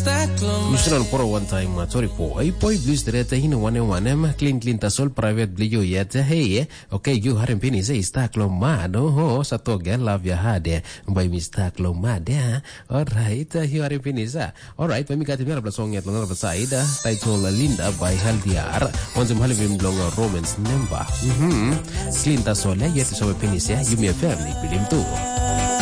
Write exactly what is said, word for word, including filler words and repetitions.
Mission for one time sorry po ay poi blues direta hino wane wane ma clean clean tasol private blio yet hey okay you harin pini say staklo ma no ho sa to gen love ya hade by mistaklo ma de alright you harin pini sa alright pami kati mera song yet longa saida title Linda by Haldiar on some halivim longa romance number mhm clean tasol yet so pini say you me family bilim tu